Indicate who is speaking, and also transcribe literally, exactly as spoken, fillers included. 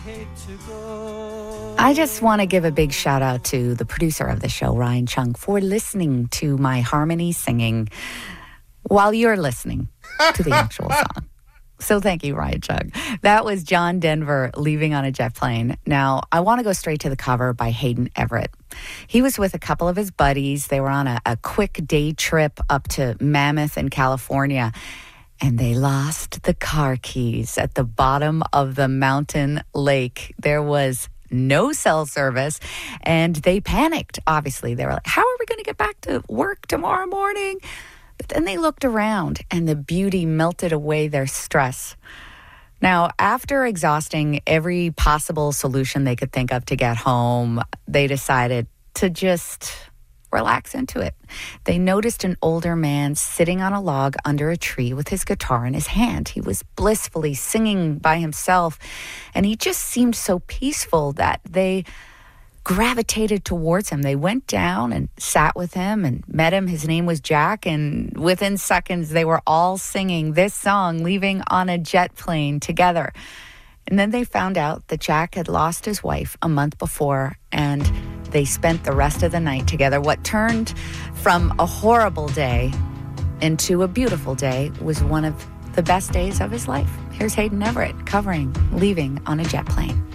Speaker 1: I just want to give a big shout out to the producer of the show, Ryan Chung, for listening to my harmony singing while you're listening to the actual song. So thank you, Ryan Chung. That was John Denver, Leaving on a Jet Plane. Now, I want to go straight to the cover by Hayden Everett. He was with a couple of his buddies. They were on a, a quick day trip up to Mammoth in California, and they lost the car keys at the bottom of the mountain lake. There was no cell service, and they panicked, obviously. They were like, how are we going to get back to work tomorrow morning? But then they looked around, and the beauty melted away their stress. Now, after exhausting every possible solution they could think of to get home, they decided to just relax into it. They noticed an older man sitting on a log under a tree with his guitar in his hand. He was blissfully singing by himself, and he just seemed so peaceful that they gravitated towards him. They went down and sat with him and met him. His name was Jack, and within seconds, they were all singing this song, Leaving on a Jet Plane, together. And then they found out that Jack had lost his wife a month before, and they spent the rest of the night together. What turned from a horrible day into a beautiful day was one of the best days of his life. Here's Hayden Everett covering Leaving on a Jet Plane.